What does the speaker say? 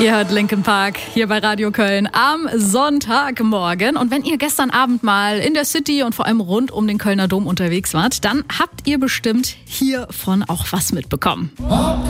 Ihr hört Linkin Park hier bei Radio Köln am Sonntagmorgen. Und wenn ihr gestern Abend mal in der City und vor allem rund um den Kölner Dom unterwegs wart, dann habt ihr bestimmt hiervon auch was mitbekommen.